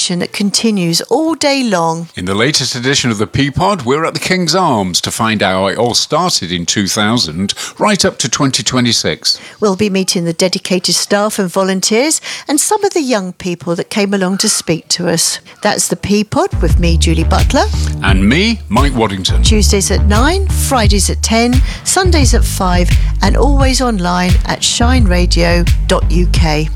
conversation that continues all day long. In the latest edition of the P-Pod, we're at the King's Arms to find out how it all started in 2000, right up to 2026. We'll be meeting the dedicated staff and volunteers and some of the young people that came along to speak to us. That's the P-Pod with me, Julie Butler. And me, Mike Waddington. Tuesdays at 9, Fridays at 10, Sundays at 5, and always online at shineradio.uk.